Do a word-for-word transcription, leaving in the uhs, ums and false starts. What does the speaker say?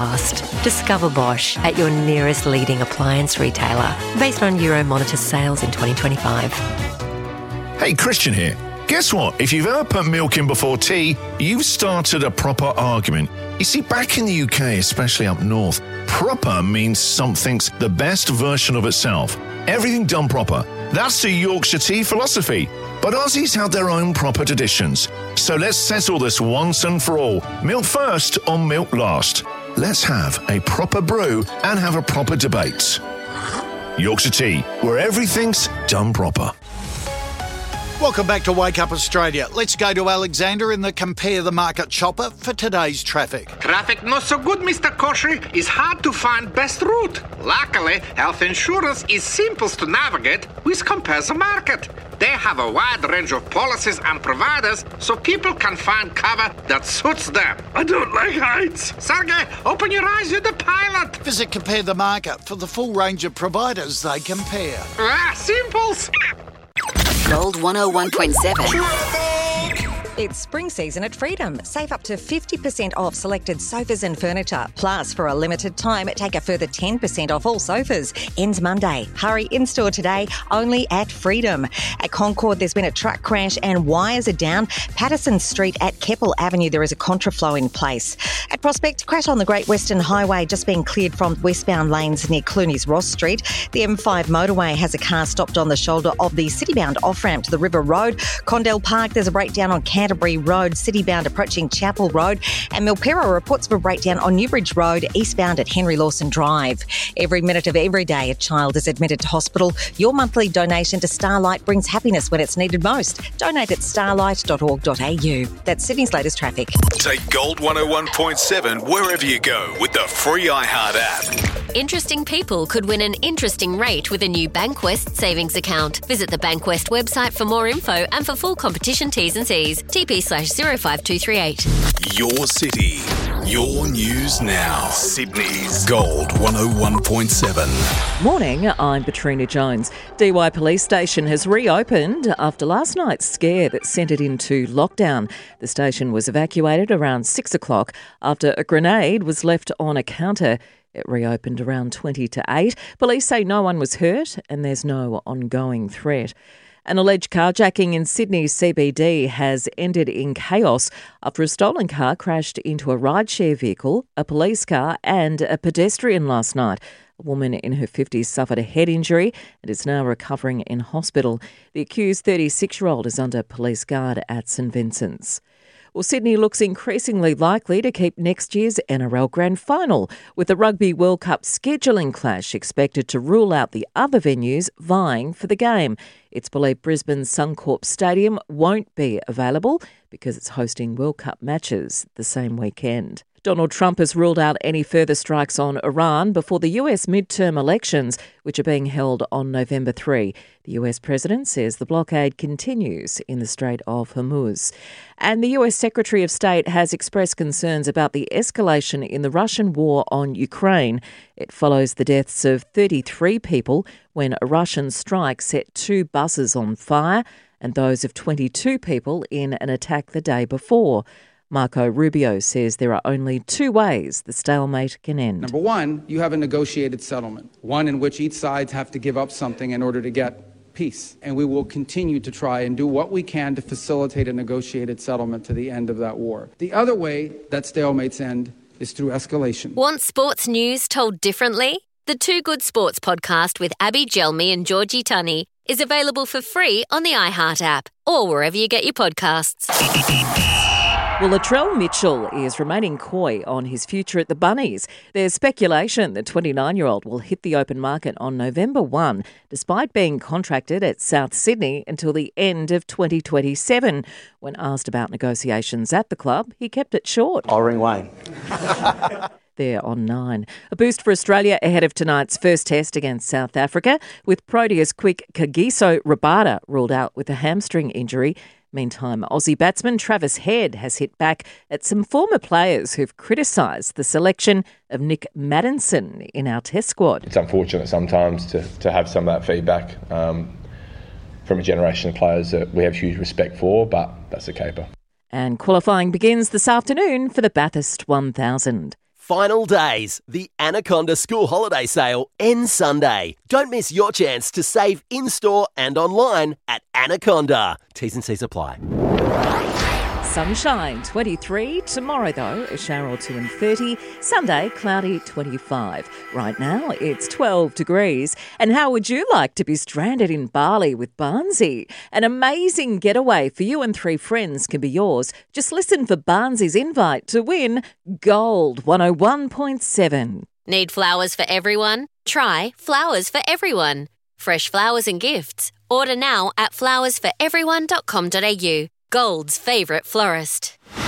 Discover Bosch at your nearest leading appliance retailer based on Euromonitor sales in twenty twenty-five. Hey, Christian here. Guess what? If you've ever put milk in before tea, you've started a proper argument. You see, back in the U K, especially up north, proper means something's the best version of itself. Everything done proper. That's the Yorkshire tea philosophy. But Aussies have their own proper traditions. So let's settle this once and for all. Milk first or milk last? Let's have a proper brew and have a proper debate. Yorkshire Tea, where everything's done proper. Welcome back to Wake Up Australia. Let's go to Alexander in the Compare the Market chopper for today's traffic. Traffic not so good, Mister Koshy. It's hard to find best route. Luckily, health insurance is simple to navigate with Compare the Market. They have a wide range of policies and providers so people can find cover that suits them. I don't like heights. Sergey, open your eyes, you're the pilot. Visit Compare the Market for the full range of providers they compare. Ah, simples. Gold one oh one point seven. It's spring season at Freedom. Save up to fifty percent off selected sofas and furniture. Plus, for a limited time, take a further ten percent off all sofas. Ends Monday. Hurry in-store today, only at Freedom. At Concord, there's been a truck crash and wires are down. Patterson Street at Keppel Avenue, there is a contraflow in place. At Prospect, crash on the Great Western Highway just being cleared from westbound lanes near Clooney's Ross Street. The M five motorway has a car stopped on the shoulder of the citybound off-ramp to the River Road. Condell Park, there's a breakdown on Canterbury Road, citybound approaching Chapel Road, and Milperra reports of a breakdown on Newbridge Road, eastbound at Henry Lawson Drive. Every minute of every day, a child is admitted to hospital. Your monthly donation to Starlight brings happiness when it's needed most. Donate at starlight dot org dot a u. That's Sydney's latest traffic. Take Gold one oh one point seven wherever you go with the free iHeart app. Interesting people could win an interesting rate with a new Bankwest savings account. Visit the Bankwest website for more info and for full competition T's and C's. T P slash zero five two three eight. Your city, your news now. Sydney's Gold one oh one point seven. Morning, I'm Katrina Jones. D Y Police Station has reopened after last night's scare that sent it into lockdown. The station was evacuated around six o'clock after a grenade was left on a counter. It reopened around twenty to eight. Police say no one was hurt and there's no ongoing threat. An alleged carjacking in Sydney's C B D has ended in chaos after a stolen car crashed into a rideshare vehicle, a police car and a pedestrian last night. A woman in her fifties suffered a head injury and is now recovering in hospital. The accused thirty-six-year-old is under police guard at St Vincent's. Well, Sydney looks increasingly likely to keep next year's N R L Grand Final, with the Rugby World Cup scheduling clash expected to rule out the other venues vying for the game. It's believed Brisbane's Suncorp Stadium won't be available because it's hosting World Cup matches the same weekend. Donald Trump has ruled out any further strikes on Iran before the U S midterm elections, which are being held on November third. The U S president says the blockade continues in the Strait of Hormuz. And the U S Secretary of State has expressed concerns about the escalation in the Russian war on Ukraine. It follows the deaths of thirty-three people when a Russian strike set two buses on fire and those of twenty-two people in an attack the day before. Marco Rubio says there are only two ways the stalemate can end. Number one, you have a negotiated settlement, one in which each side have to give up something in order to get peace. And we will continue to try and do what we can to facilitate a negotiated settlement to the end of that war. The other way that stalemates end is through escalation. Want sports news told differently? The Two Good Sports podcast with Abby Gelmi and Georgie Tunney is available for free on the iHeart app or wherever you get your podcasts. Well, Latrell Mitchell is remaining coy on his future at the Bunnies. There's speculation the twenty-nine-year-old will hit the open market on November first, despite being contracted at South Sydney until the end of twenty twenty-seven. When asked about negotiations at the club, he kept it short. I'll ring Wayne. There on nine. A boost for Australia ahead of tonight's first test against South Africa, with Proteas quick Kagiso Rabada ruled out with a hamstring injury. Meantime, Aussie batsman Travis Head has hit back at some former players who've criticised the selection of Nick Maddinson in our test squad. It's unfortunate sometimes to, to have some of that feedback um, from a generation of players that we have huge respect for, but that's a caper. And qualifying begins this afternoon for the Bathurst one thousand. final days. The Anaconda School Holiday Sale ends Sunday. Don't miss your chance to save in-store and online at Anaconda. T's and C's apply. Sunshine, twenty-three. Tomorrow, though, a shower or two and thirty. Sunday, cloudy, twenty-five. Right now, it's twelve degrees. And how would you like to be stranded in Bali with Barnsey? An amazing getaway for you and three friends can be yours. Just listen for Barnsey's invite to win Gold one oh one point seven. Need flowers for everyone? Try Flowers for Everyone. Fresh flowers and gifts. Order now at flowers for everyone dot com dot a u. Gold's favourite florist.